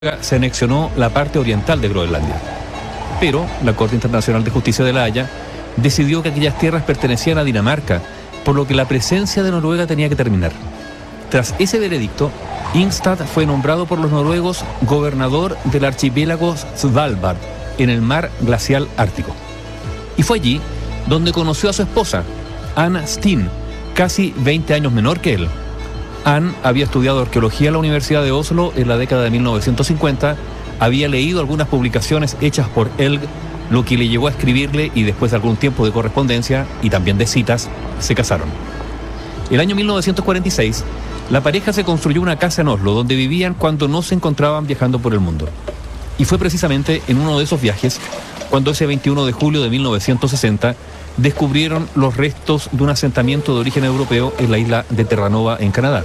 se anexionó la parte oriental de Groenlandia. Pero la Corte Internacional de Justicia de La Haya decidió que aquellas tierras pertenecían a Dinamarca, por lo que la presencia de Noruega tenía que terminar. Tras ese veredicto, Ingstad fue nombrado por los noruegos gobernador del archipiélago Svalbard, en el mar glacial ártico. Y fue allí donde conoció a su esposa, Anne Steen, casi 20 años menor que él. Anne había estudiado arqueología en la Universidad de Oslo en la década de 1950, había leído algunas publicaciones hechas por Elg, lo que le llevó a escribirle, y después de algún tiempo de correspondencia y también de citas, se casaron. El año 1946, la pareja se construyó una casa en Oslo donde vivían cuando no se encontraban viajando por el mundo. Y fue precisamente en uno de esos viajes cuando ese 21 de julio de 1960 descubrieron los restos de un asentamiento de origen europeo en la isla de Terranova, en Canadá.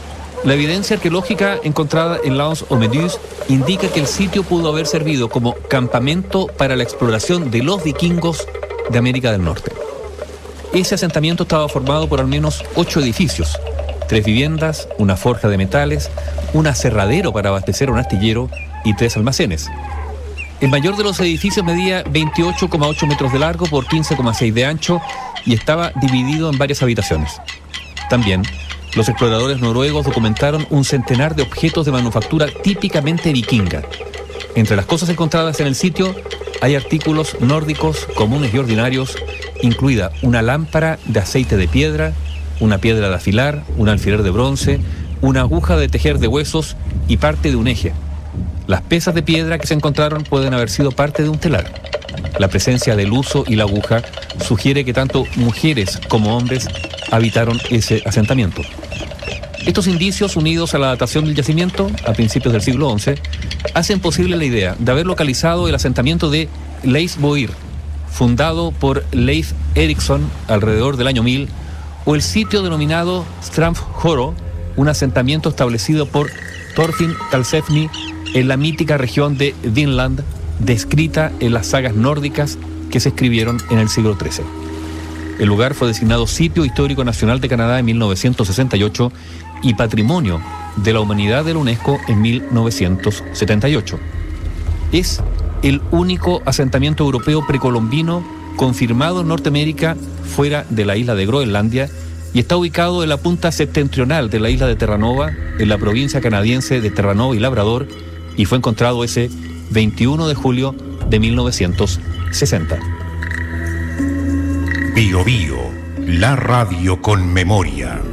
La evidencia arqueológica encontrada en L'Anse aux Meduses indica que el sitio pudo haber servido como campamento para la exploración de los vikingos de América del Norte. Ese asentamiento estaba formado por al menos 8 edificios, 3 viviendas, una forja de metales, un aserradero para abastecer un astillero y 3 almacenes. El mayor de los edificios medía 28,8 metros de largo por 15,6 de ancho y estaba dividido en varias habitaciones. También, los exploradores noruegos documentaron un centenar de objetos de manufactura típicamente vikinga. Entre las cosas encontradas en el sitio hay artículos nórdicos comunes y ordinarios, incluida una lámpara de aceite de piedra, una piedra de afilar, un alfiler de bronce, una aguja de tejer de huesos y parte de un eje. Las piezas de piedra que se encontraron pueden haber sido parte de un telar. La presencia del huso y la aguja sugiere que tanto mujeres como hombres habitaron ese asentamiento. Estos indicios, unidos a la datación del yacimiento, a principios del siglo XI, hacen posible la idea de haber localizado el asentamiento de Leifsboir, fundado por Leif Erikson alrededor del año 1000, o el sitio denominado Stranfjoro, un asentamiento establecido por Thorfinn Karlsefni en la mítica región de Vinland, descrita en las sagas nórdicas que se escribieron en el siglo XIII. El lugar fue designado Sitio Histórico Nacional de Canadá en 1968 y Patrimonio de la Humanidad de la UNESCO en 1978. Es el único asentamiento europeo precolombino confirmado en Norteamérica fuera de la isla de Groenlandia y está ubicado en la punta septentrional de la isla de Terranova, en la provincia canadiense de Terranova y Labrador, y fue encontrado ese 21 de julio de 1960. Bio Bio, la radio con memoria.